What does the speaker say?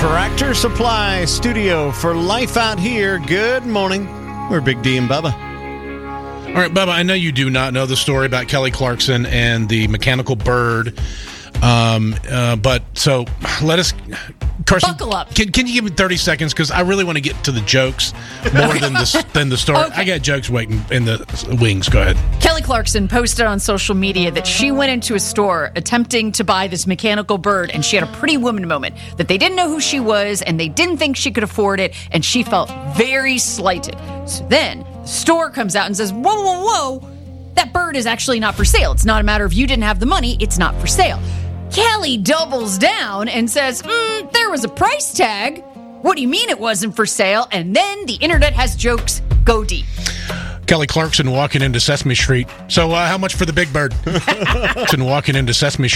Tractor Supply Studio for life out here. Good morning. We're Big D and Bubba. All right, Bubba, I know you do not know the story about Kelly Clarkson and the mechanical bird. But so let us, Carson, buckle up. Can you give me 30 seconds? Because I really want to get to the jokes more than the story. Okay. I got jokes waiting in the wings. Go ahead. Kelly Clarkson posted on social media that she went into a store attempting to buy this mechanical bird, and she had a Pretty Woman moment, that they didn't know who she was and they didn't think she could afford it, and she felt very slighted. So then the store comes out and says, whoa, whoa, whoa, that bird is actually not for sale. It's not a matter of you didn't have the money, it's not for sale. Kelly doubles down and says, there was a price tag. What do you mean it wasn't for sale? And then the internet has jokes go deep. Kelly Clarkson walking into Sesame Street. So how much for the big bird? Walking into Sesame Street.